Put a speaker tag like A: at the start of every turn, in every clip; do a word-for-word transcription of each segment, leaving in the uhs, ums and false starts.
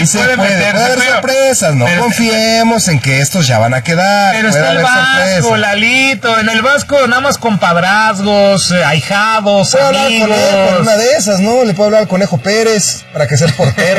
A: sí se puede, puede, puede haber pero, sorpresas, no confiemos en que estos ya van a quedar.
B: Pero está el Vasco, sorpresas. Lalito, en el Vasco nada más compadrazgos, eh, ahijados,
A: puedo
B: amigos.
A: Hablar con él, con una de esas, ¿no? Le puedo hablar al Conejo Pérez para que sea el portero.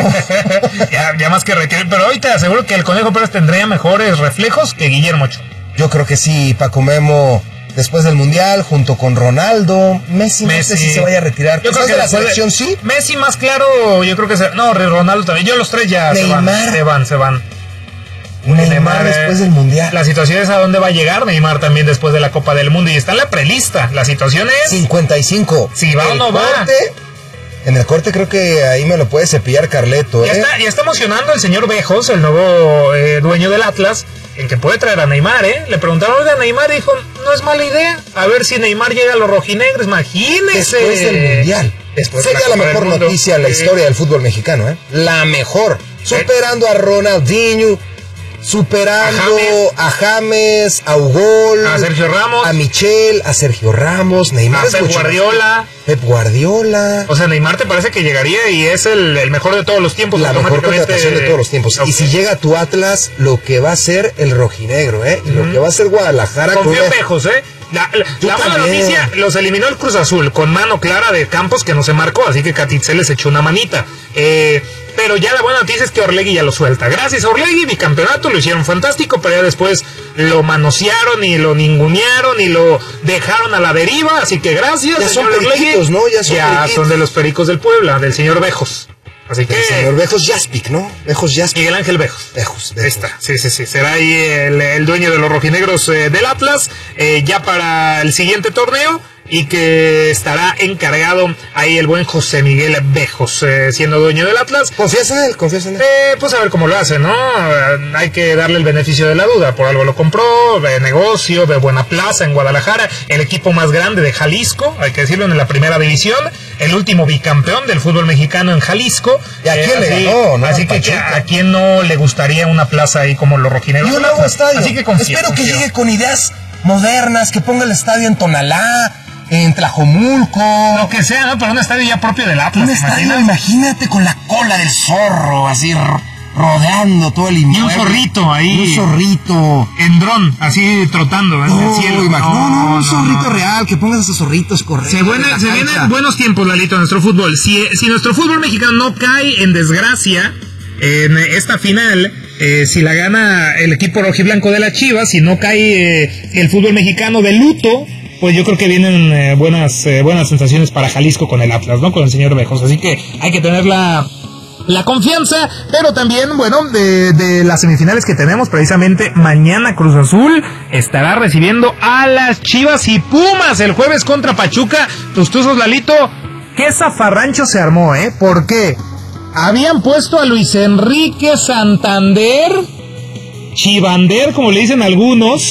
B: ya, ya más que requiere, pero hoy te aseguro que el Conejo Pérez tendría mejores reflejos que Guillermo Ochoa.
A: Yo creo que sí, Paco Memo. Después del Mundial, junto con Ronaldo, Messi, Messi. no sé si se vaya a retirar.
B: Yo creo que
A: de la selección sí.
B: Messi más claro, yo creo que se, no, Ronaldo también. Yo los tres ya
A: Neymar.
B: se van, se van, se van.
A: Neymar, Neymar después del Mundial.
B: La situación es a dónde va a llegar Neymar también después de la Copa del Mundo y está en la prelista. La situación es
A: cincuenta y cinco.
B: Si va o no va.
A: En el corte creo que ahí me lo puede cepillar Carleto.
B: Ya,
A: ¿eh?
B: está, ya está emocionando el señor Bejos, el nuevo eh, dueño del Atlas, en que puede traer a Neymar, ¿eh? Le preguntaron, oiga, Neymar, dijo, no es mala idea. A ver si Neymar llega a los rojinegros, imagínese.
A: Después del Mundial. Después Sería la, la mejor noticia en la historia del fútbol mexicano, ¿eh? La mejor. Superando a Ronaldinho, superando a James, a Ugol,
B: a Sergio Ramos,
A: a Michel, a Sergio Ramos, Neymar,
B: a Pep Guardiola.
A: Pep Guardiola.
B: O sea, Neymar te parece que llegaría y es el, el mejor de todos los tiempos.
A: La mejor contratación de todos los tiempos. Okay. Y si llega a tu Atlas, lo que va a ser el rojinegro, ¿eh? Y uh-huh. lo que va a ser Guadalajara.
B: Confío en Bejos, ¿eh? La, la, la mala noticia, los eliminó el Cruz Azul con mano clara de Campos que no se marcó, así que Catitzel les echó una manita. Eh... Pero ya la buena noticia es que Orlegui ya lo suelta. Gracias a Orlegui, bicampeonato, lo hicieron fantástico, pero ya después lo manosearon y lo ningunearon y lo dejaron a la deriva. Así que gracias,
A: ya
B: señor
A: son periquitos,
B: Orlegui.
A: ¿no? Ya son,
B: ya son de los pericos del Puebla, del señor Bejos. Así que...
A: El señor Bejos Jaspic, ¿no? Bejos Jaspic.
B: Miguel Ángel Bejos.
A: Bejos, Bejos.
B: Ahí está, sí, sí, sí. Será ahí el, el dueño de los rojinegros eh, del Atlas, eh, ya para el siguiente torneo. Y que estará encargado ahí el buen José Miguel Bejos, eh, siendo dueño del Atlas.
A: ¿Confías en él? ¿Confías en él?
B: Eh, pues a ver cómo lo hace, ¿no? Hay que darle el beneficio de la duda. Por algo lo compró, de negocio, de buena plaza en Guadalajara, el equipo más grande de Jalisco, hay que decirlo, en la primera división, el último bicampeón del fútbol mexicano en Jalisco.
A: ¿Y a
B: eh,
A: quién
B: así,
A: le ganó, no?
B: Así que a, a quién no le gustaría una plaza ahí como los rojinegros.
A: Y un nuevo estadio.
B: Así que confío,
A: Espero
B: confío.
A: que llegue con ideas modernas, que ponga el estadio en Tonalá, en Tlajomulco,
B: lo que sea, ¿no? Pero un estadio ya propio del Atlas.
A: Un estadio, imagínate con la cola del zorro, así rodeando todo el inmueble.
B: Y un zorrito ahí.
A: Un zorrito.
B: En dron, así trotando en
A: no,
B: el cielo.
A: No, no, no, un
B: no,
A: zorrito
B: no.
A: real, que pongas esos zorritos correctos.
B: Se, buena, se vienen buenos tiempos, Lalito, en nuestro fútbol. Si, si nuestro fútbol mexicano no cae en desgracia en esta final, eh, si la gana el equipo rojiblanco de las Chivas, si no cae eh, el fútbol mexicano de luto, pues yo creo que vienen eh, buenas eh, buenas sensaciones para Jalisco con el Atlas, ¿no? Con el señor Bejos. Así que hay que tener la, la confianza, pero también, bueno, de, de las semifinales que tenemos, precisamente mañana Cruz Azul estará recibiendo a las Chivas y Pumas el jueves contra Pachuca. Tus tuzos, Lalito, qué zafarrancho se armó, ¿eh? ¿Por qué? Habían puesto a Luis Enrique Santander, Chivander, como le dicen algunos,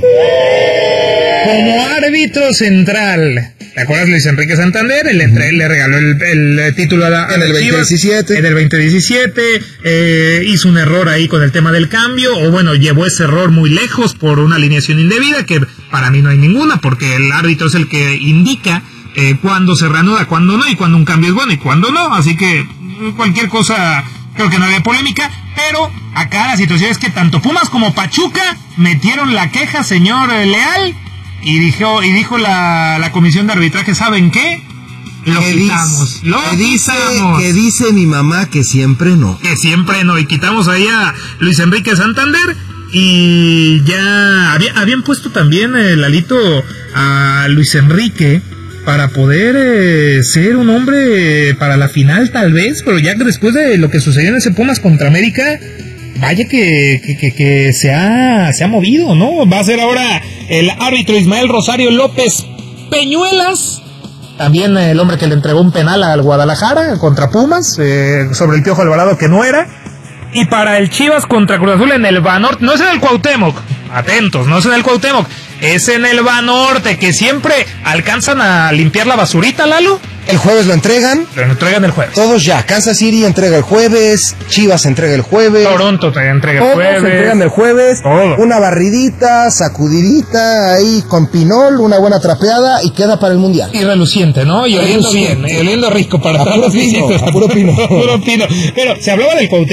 B: como árbitro central. ¿Te acuerdas, Luis Enrique Santander? Él, entre, él le regaló el, el título a la,
A: en el veinte diecisiete.
B: En el veinte diecisiete. Eh, hizo un error ahí con el tema del cambio. O bueno, llevó ese error muy lejos por una alineación indebida, que para mí no hay ninguna, porque el árbitro es el que indica eh, cuándo se reanuda, cuándo no, y cuándo un cambio es bueno y cuándo no. Así que cualquier cosa, creo que no había polémica. Pero acá la situación es que tanto Pumas como Pachuca metieron la queja, señor Leal. Y dijo, y dijo la, la comisión de arbitraje, ¿saben qué? Lo
A: que
B: quitamos,
A: dice,
B: lo
A: que dice,
B: quitamos.
A: Que dice mi mamá que siempre no.
B: Que siempre no, y quitamos ahí a Luis Enrique Santander, y ya había, habían puesto también, eh, Lalito, a Luis Enrique para poder eh, ser un hombre para la final tal vez, pero ya después de lo que sucedió en ese Pumas contra América, vaya que, que, que, que se, ha, se ha movido, ¿no? Va a ser ahora el árbitro Ismael Rosario López Peñuelas, también el hombre que le entregó un penal al Guadalajara contra Pumas, eh, sobre el Piojo Alvarado que no era. Y para el Chivas contra Cruz Azul en el Banorte, no es en el Cuauhtémoc, atentos, no es en el Cuauhtémoc, es en el Banorte, que siempre alcanzan a limpiar la basurita, Lalo.
A: El jueves lo entregan.
B: Lo entregan el jueves.
A: Todos ya. Kansas City entrega el jueves. Chivas entrega el jueves.
B: Toronto te entrega el
A: Todos
B: jueves.
A: Todos entregan el jueves.
B: Todo.
A: Una barridita, sacudidita ahí con pinol, una buena trapeada y queda para el mundial.
B: Y reluciente, ¿no? Y oliendo bien, y oliendo rico para todas las visitas.
A: A puro pino.
B: A puro pino. Pero se hablaba del Cuauhtémoc.